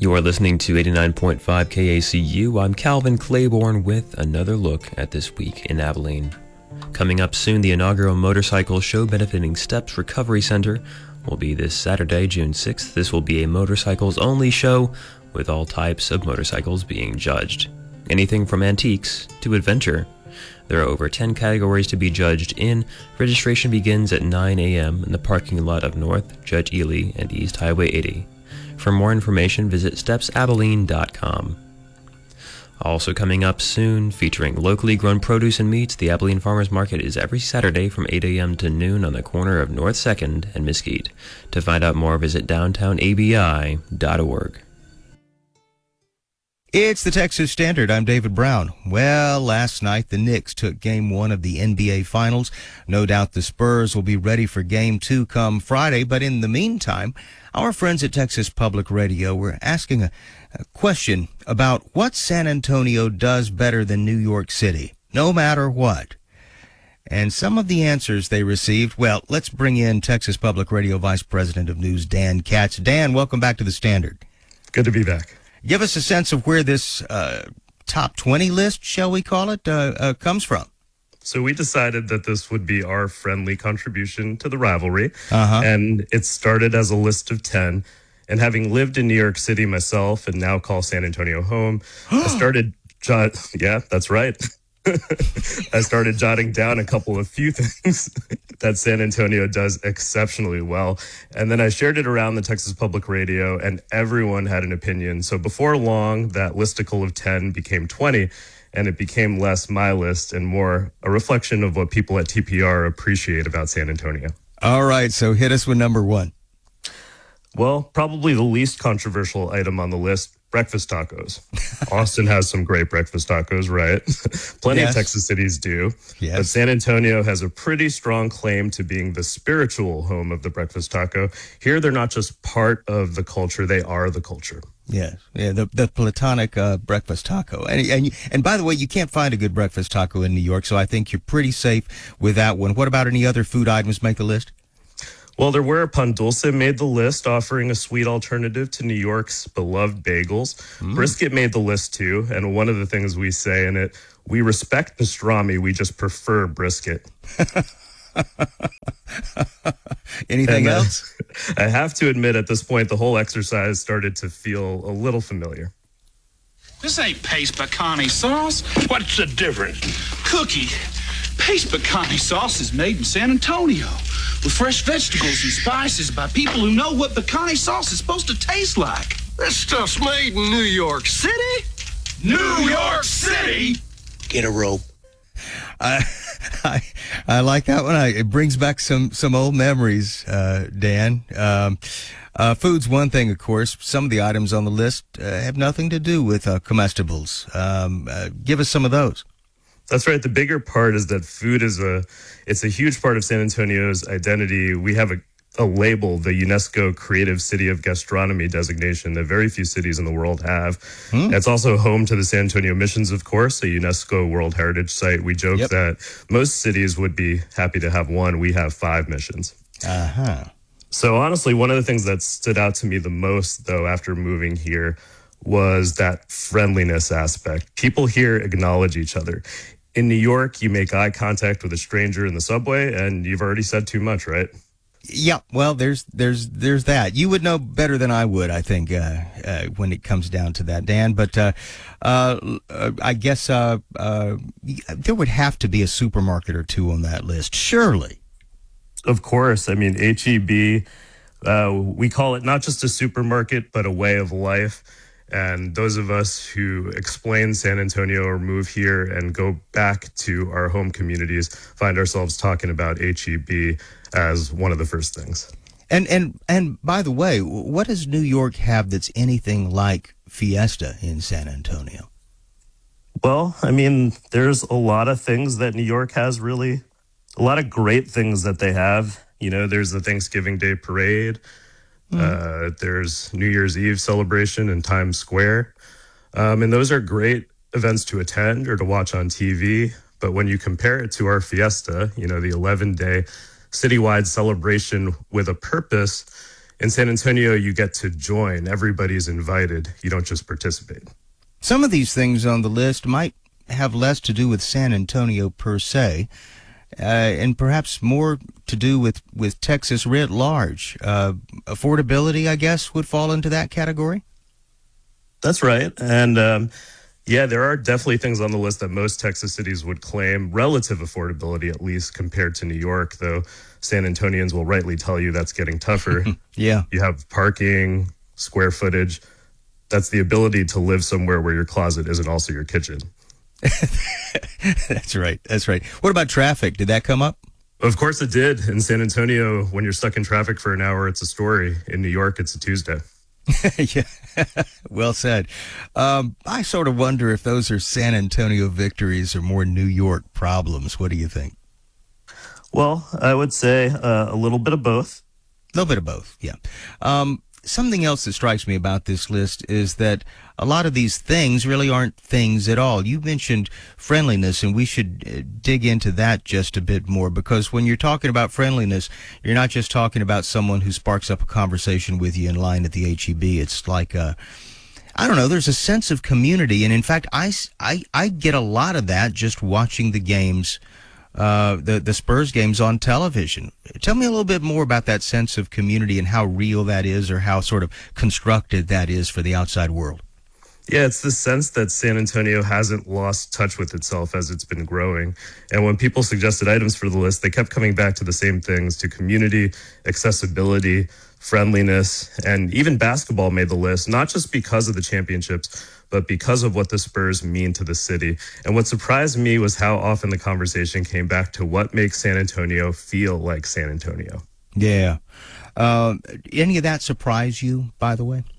You are listening to 89.5 KACU. I'm Calvin Claiborne with another look at this week in Abilene. Coming up soon, the inaugural motorcycle show benefiting Steps Recovery Center will be this Saturday, June 6th. This will be a motorcycles-only show with all types of motorcycles being judged. Anything from antiques to adventure. There are over 10 categories to be judged in. Registration begins at 9 a.m. in the parking lot of North Judge Ely and East Highway 80. For more information, visit stepsabilene.com. Also coming up soon, featuring locally grown produce and meats, the Abilene Farmers Market is every Saturday from 8 a.m. to noon on the corner of North 2nd and Mesquite. To find out more, visit downtownabi.org. It's the Texas Standard. I'm David Brown. Well, last night the Knicks took Game 1 of the NBA Finals. No doubt the Spurs will be ready for Game 2 come Friday, but in the meantime, our friends at Texas Public Radio were asking a question about what San Antonio does better than New York City, no matter what. And some of the answers they received, well, let's bring in Texas Public Radio Vice President of News, Dan Katz. Dan, welcome back to the Standard. Good to be back. Give us a sense of where this top 20 list, shall we call it, comes from. So we decided that this would be our friendly contribution to the rivalry. And it started as a list of 10. And having lived in New York City myself and now call San Antonio home, I started, yeah, that's right. I started jotting down a few things that San Antonio does exceptionally well. And then I shared it around the Texas Public Radio, and everyone had an opinion. So before long, that listicle of 10 became 20, and it became less my list and more a reflection of what people at TPR appreciate about San Antonio. All right, so hit us with number 1. Well, probably the least controversial item on the list, breakfast tacos. Austin has some great breakfast tacos, right? Plenty of Texas cities do. Yes. But San Antonio has a pretty strong claim to being the spiritual home of the breakfast taco. Here, they're not just part of the culture, they are the culture. Yes, yeah, the platonic breakfast taco. And by the way, you can't find a good breakfast taco in New York, so I think you're pretty safe with that one. What about any other food items make the list? Well, there were Pan Dulce made the list, offering a sweet alternative to New York's beloved bagels. Brisket made the list, too, and one of the things we say in it, we respect pastrami, we just prefer brisket. Anything else? I have to admit, at this point, the whole exercise started to feel a little familiar. This ain't paste pecani sauce. What's the difference? Cookie. Paste pecani sauce is made in San Antonio with fresh vegetables and spices by people who know what pecani sauce is supposed to taste like. This stuff's made in New York City? New York City? Get a rope. I like that one. It brings back some old memories, Dan. Food's one thing, of course. Some of the items on the list have nothing to do with comestibles. Give us some of those. That's right. The bigger part is that food it's a huge part of San Antonio's identity. We have a label, the UNESCO Creative City of Gastronomy designation that very few cities in the world have. It's also home to the San Antonio Missions, of course, a UNESCO World Heritage Site. We joke that most cities would be happy to have one. We have 5 missions. So honestly, one of the things that stood out to me the most, though, after moving here was that friendliness aspect. People here acknowledge each other. In New York, you make eye contact with a stranger in the subway, and you've already said too much, right? Yeah, well, there's that. You would know better than I would, I think, when it comes down to that, Dan. But I guess there would have to be a supermarket or two on that list, surely. Of course. I mean, H-E-B, we call it not just a supermarket, but a way of life. And those of us who explain San Antonio or move here and go back to our home communities find ourselves talking about H-E-B as one of the first things. And by the way, what does New York have that's anything like Fiesta in San Antonio? Well, I mean, there's a lot of things that New York has, really. A lot of great things that they have. You know, there's the Thanksgiving Day Parade. There's New Year's Eve celebration in Times Square. And those are great events to attend or to watch on TV. But when you compare it to our Fiesta, you know, the 11-day citywide celebration with a purpose, In San Antonio, you get to join. Everybody's invited. You don't just participate. Some of these things on the list might have less to do with San Antonio per se, and perhaps more to do with Texas writ large. Affordability, I guess, would fall into that category? That's right. And yeah, there are definitely things on the list that most Texas cities would claim relative affordability, at least compared to New York, though San Antonians will rightly tell you that's getting tougher. Yeah. You have parking, square footage. That's the ability to live somewhere where your closet isn't also your kitchen. That's right. That's right. What about traffic? Did that come up? Of course it did. In San Antonio, when you're stuck in traffic for an hour, it's a story. In New York, it's a Tuesday. Yeah, well said. I sort of wonder if those are San Antonio victories or more New York problems. What do you think? Well, I would say a little bit of both. A little bit of both, yeah. Something else that strikes me about this list is that a lot of these things really aren't things at all. You mentioned friendliness, and we should dig into that just a bit more, because when you're talking about friendliness, you're not just talking about someone who sparks up a conversation with you in line at the H-E-B. It's like, I don't know, there's a sense of community. And in fact, I get a lot of that just watching the games, the Spurs games on television. Tell me a little bit more about that sense of community and how real that is, or how sort of constructed that is for the outside world. Yeah, it's the sense that San Antonio hasn't lost touch with itself as it's been growing. And when people suggested items for the list, they kept coming back to the same things, to community, accessibility, friendliness, and even basketball made the list, not just because of the championships, but because of what the Spurs mean to the city. And what surprised me was how often the conversation came back to what makes San Antonio feel like San Antonio. Yeah. Any of that surprise you, by the way?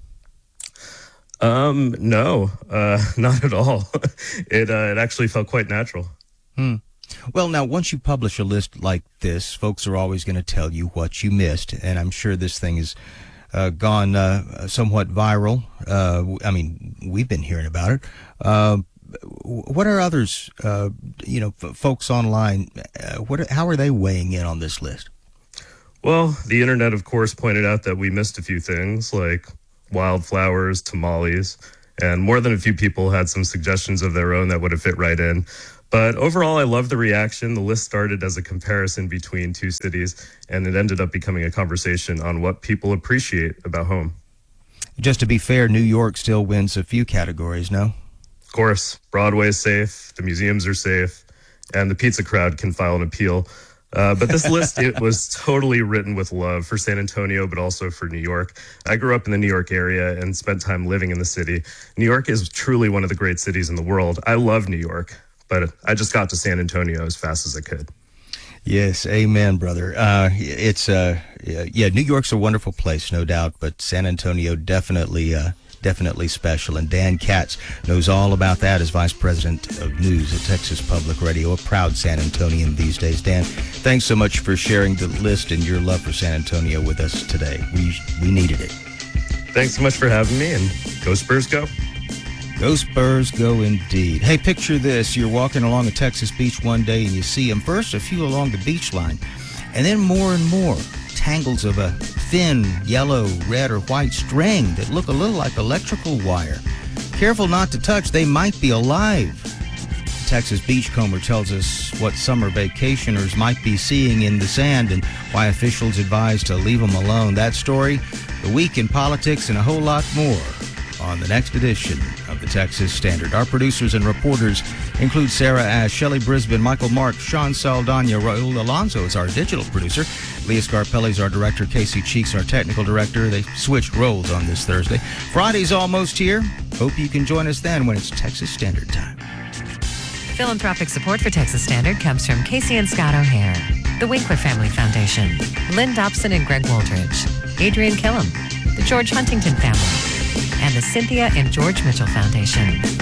No, not at all. It actually felt quite natural. Well, now, once you publish a list like this, folks are always going to tell you what you missed, and I'm sure this thing has gone somewhat viral. I mean, we've been hearing about it. What are others, folks online, how are they weighing in on this list? Well, the internet, of course, pointed out that we missed a few things, like wildflowers, tamales, and more than a few people had some suggestions of their own that would have fit right in. But overall, I love the reaction. The list started as a comparison between two cities, and it ended up becoming a conversation on what people appreciate about home. Just to be fair, New York still wins a few categories, no? Of course, Broadway is safe, the museums are safe, and the pizza crowd can file an appeal. But this list, it was totally written with love for San Antonio, but also for New York. I grew up in the New York area and spent time living in the city. New York is truly one of the great cities in the world. I love New York, but I just got to San Antonio as fast as I could. Yes, amen, brother. New York's a wonderful place, no doubt, but San Antonio definitely special. And Dan Katz knows all about that as Vice President of News at Texas Public Radio, a proud San Antonian these days. Dan, thanks so much for sharing the list and your love for San Antonio with us today. We needed it. Thanks so much for having me, and go Spurs, go. Go Spurs, go indeed. Hey, picture this. You're walking along a Texas beach one day and you see them. First, a few along the beach line, and then more and more tangles of a thin yellow, red, or white string that look a little like electrical wire. Careful not to touch. They might be alive. Texas Beachcomber tells us what summer vacationers might be seeing in the sand and why officials advise to leave them alone. That story, the week in politics, and a whole lot more on the next edition of the Texas Standard. Our producers and reporters include Sarah Ash, Shelley Brisbane, Michael Mark, Sean Saldana, Raul Alonso is our digital producer, Leah Scarpelli is our director, Casey Cheeks our technical director. They switched roles on this Thursday. Friday's almost here. Hope you can join us then when it's Texas Standard Time. Philanthropic support for Texas Standard comes from Casey and Scott O'Hare, the Winkler Family Foundation, Lynn Dobson and Greg Waldridge, Adrian Killam, the George Huntington Family, and the Cynthia and George Mitchell Foundation.